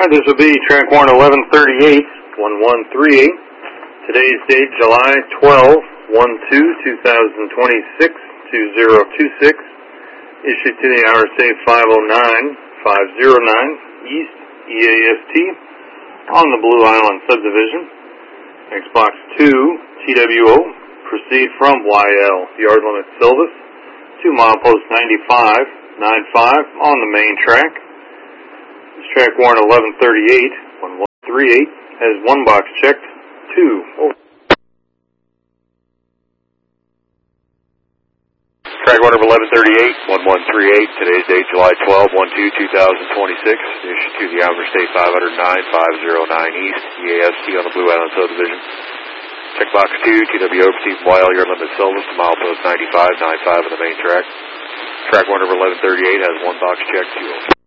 Alright, this will be track warrant 1138, 1138. Today's date, July 12, 2026, 2026. Issued to the RSA 509, East EAST on the Blue Island Subdivision. Next box 2, TWO. Proceed from YL, yard limit Silvis, to milepost 95 on the main track. This track warrant 1138, 1138 has one box checked, 2. Over. Track warrant 1138, 1138, today's date July 12, 2026, issued to the Alger State 509, East, EAST on the Blue Island Subdivision. Check box 2, TWO, proceed from YL, yard limit Silvis to milepost 95 on the main track. Track warrant 1138 has one box checked, 2.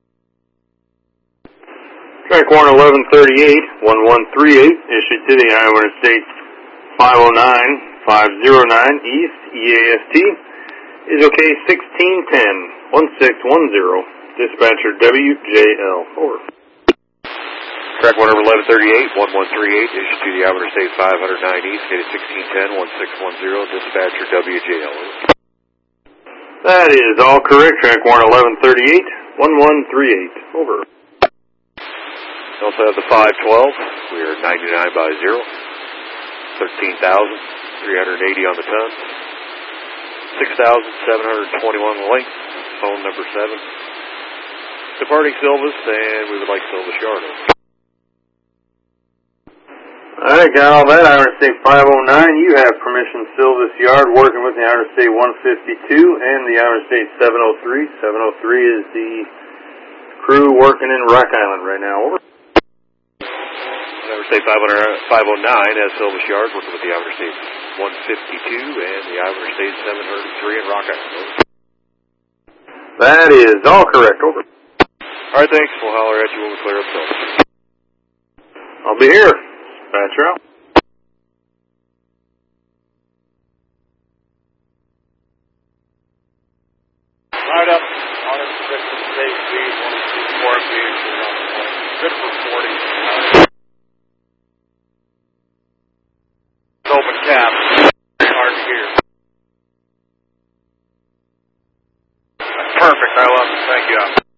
Track warrant 1138, 1138, issued to the Iowa Interstate 509, East, EAST, is OK 1610, 1610, dispatcher WJL, over. Track warrant 1138, 1138, issued to the Iowa Interstate 509 East, dated 1610, 1610, dispatcher WJL, over. That is all correct. Track warrant 1138, 1138, over. We also have the 512. We are 99 by 0. 13,380 on the ton. 6,721 length. Phone number 7. Departing Silvis, and we would like Silvis yard over. Alright, got all that. Iowa State 509. You have permission Silvis yard working with the Iowa State 152 and the Iowa State 703. 703 is the crew working in Rock Island right now, over. Iowa State 509 has Silvis yard working with the Iowa State 152 and the Iowa State 703 in Rock Island, over. That is all correct, over. Alright, thanks. We'll holler at you when we clear up Silvis. I'll be here. Dispatcher out. Right up, 106 state speed, 164 speed, good for 40. Open cap, hard to hear. Perfect, I love it, thank you.